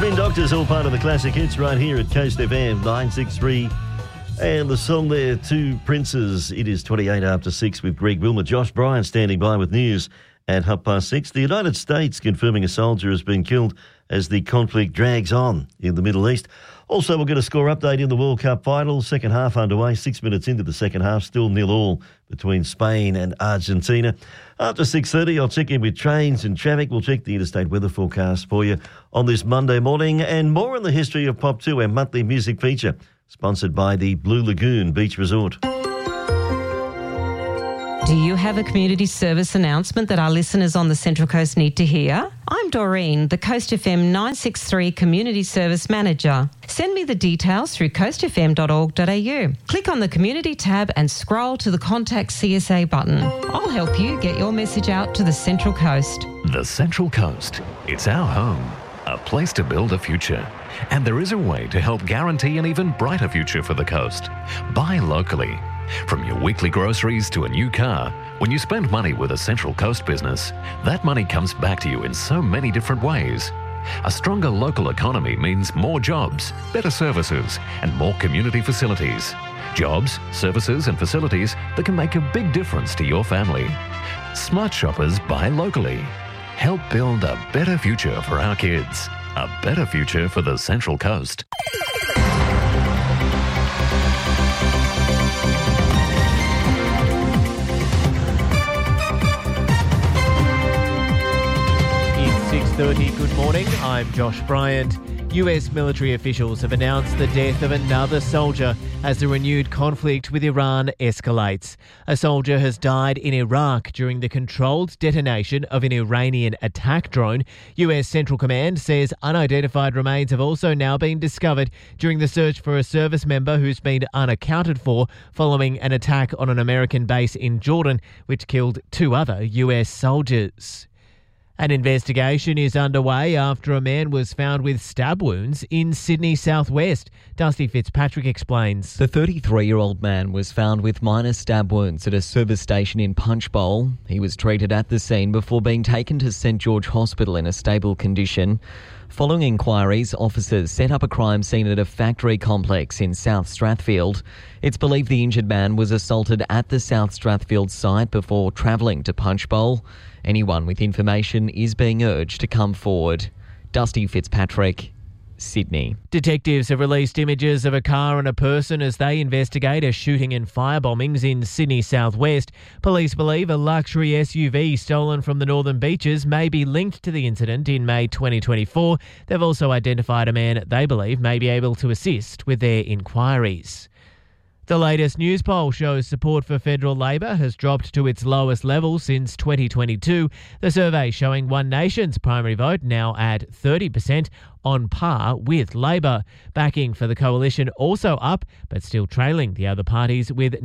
Spin Doctors, all part of the classic hits right here at Coast FM 963. And the song there, Two Princes. It is 28 after 6 with Greg Wilmer. Josh Bryan standing by with news at 6:30. The United States confirming a soldier has been killed as the conflict drags on in the Middle East. Also, we'll get a score update in the World Cup final. Second half underway, 6 minutes into the second half, still 0-0 between Spain and Argentina. After 6:30, I'll check in with trains and traffic. We'll check the interstate weather forecast for you on this Monday morning, and more on the history of Pop 2, our monthly music feature, sponsored by the Blue Lagoon Beach Resort. Do you have a community service announcement that our listeners on the Central Coast need to hear? I'm Doreen, the Coast FM 963 Community Service Manager. Send me the details through coastfm.org.au. Click on the Community tab and scroll to the Contact CSA button. I'll help you get your message out to the Central Coast. The Central Coast. It's our home. A place to build a future. And there is a way to help guarantee an even brighter future for the coast. Buy locally. From your weekly groceries to a new car, when you spend money with a Central Coast business, that money comes back to you in so many different ways. A stronger local economy means more jobs, better services, and more community facilities. Jobs, services, and facilities that can make a big difference to your family. Smart shoppers buy locally. Help build a better future for our kids. A better future for the Central Coast. It's 6:30. Good morning. I'm Josh Bryant. US military officials have announced the death of another soldier as the renewed conflict with Iran escalates. A soldier has died in Iraq during the controlled detonation of an Iranian attack drone. US Central Command says unidentified remains have also now been discovered during the search for a service member who's been unaccounted for following an attack on an American base in Jordan, which killed 2 other US soldiers. An investigation is underway after a man was found with stab wounds in Sydney southwest. Dusty Fitzpatrick explains. The 33-year-old man was found with minor stab wounds at a service station in Punchbowl. He was treated at the scene before being taken to St George Hospital in a stable condition. Following inquiries, officers set up a crime scene at a factory complex in South Strathfield. It's believed the injured man was assaulted at the South Strathfield site before travelling to Punchbowl. Anyone with information is being urged to come forward. Dusty Fitzpatrick, Sydney. Detectives have released images of a car and a person as they investigate a shooting and fire bombings in Sydney southwest. Police believe a luxury SUV stolen from the Northern Beaches may be linked to the incident in May 2024. They've also identified a man they believe may be able to assist with their inquiries. The latest news poll shows support for federal Labor has dropped to its lowest level since 2022. The survey showing One Nation's primary vote now at 30%, on par with Labor. Backing for the coalition also up, but still trailing the other parties with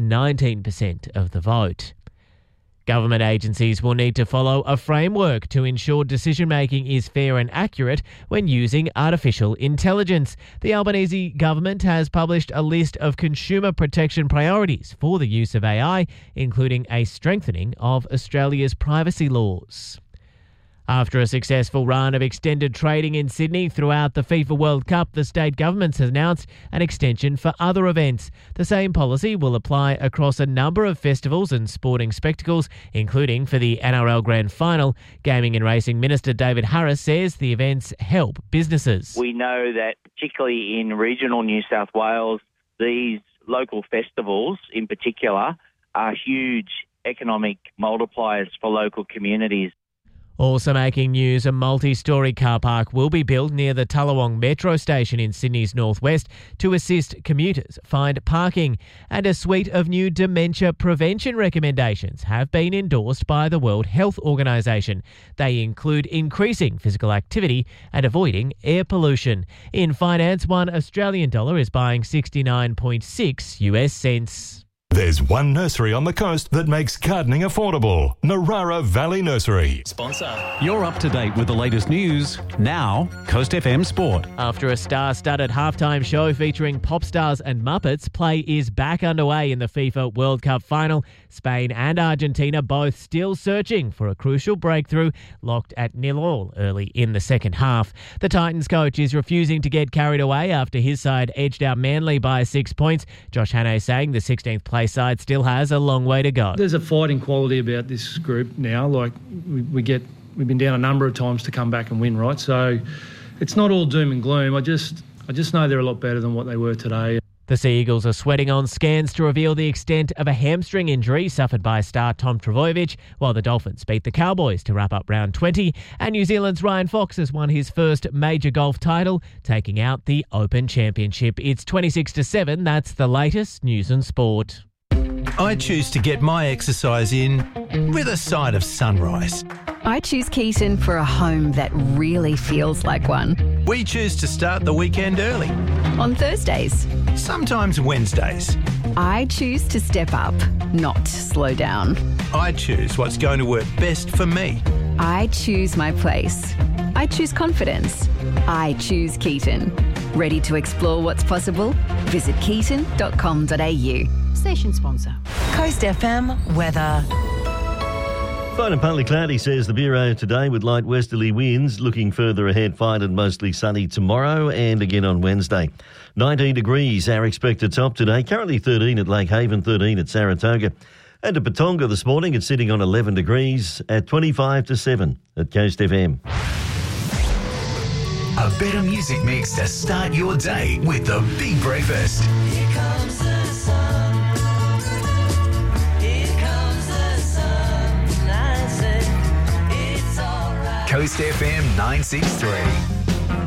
19% of the vote. Government agencies will need to follow a framework to ensure decision-making is fair and accurate when using artificial intelligence. The Albanese government has published a list of consumer protection priorities for the use of AI, including a strengthening of Australia's privacy laws. After a successful run of extended trading in Sydney throughout the FIFA World Cup, the state governments has announced an extension for other events. The same policy will apply across a number of festivals and sporting spectacles, including for the NRL Grand Final. Gaming and Racing Minister David Harris says the events help businesses. We know that particularly in regional New South Wales, these local festivals in particular are huge economic multipliers for local communities. Also making news, a multi-storey car park will be built near the Tullawong Metro station in Sydney's northwest to assist commuters find parking. And a suite of new dementia prevention recommendations have been endorsed by the World Health Organisation. They include increasing physical activity and avoiding air pollution. In finance, $1 Australian is buying 69.6 US cents. There's one nursery on the coast that makes gardening affordable. Narara Valley Nursery. Sponsor. You're up to date with the latest news. Now, Coast FM Sport. After a star-studded halftime show featuring pop stars and Muppets, play is back underway in the FIFA World Cup final. Spain and Argentina both still searching for a crucial breakthrough, locked at 0-0 early in the second half. The Titans coach is refusing to get carried away after his side edged out Manly by 6 points. Josh Hannay saying the 16th place side still has a long way to go. There's a fighting quality about this group now. Like we've been down a number of times to come back and win, right? So it's not all doom and gloom. I just know they're a lot better than what they were today. The Sea Eagles are sweating on scans to reveal the extent of a hamstring injury suffered by star Tom Trbojevic, while the Dolphins beat the Cowboys to wrap up round 20, and New Zealand's Ryan Fox has won his first major golf title, taking out the Open Championship. It's 26-7. That's the latest news and sport. I choose to get my exercise in with a side of sunrise. I choose Keaton for a home that really feels like one. We choose to start the weekend early. On Thursdays. Sometimes Wednesdays. I choose to step up, not slow down. I choose what's going to work best for me. I choose my place. I choose confidence. I choose Keaton. Ready to explore what's possible? Visit keaton.com.au. Station sponsor. Coast FM weather. Fine and partly cloudy, says the Bureau today, with light westerly winds. Looking further ahead, fine and mostly sunny tomorrow and again on Wednesday. 19 degrees, our expected top today. Currently 13 at Lake Haven, 13 at Saratoga. And at Patonga this morning, it's sitting on 11 degrees at 25-7 at Coast FM. A better music mix to start your day with the Big Breakfast. Here comes the sun. Here comes the sun. I say it's all right. Coast FM 963.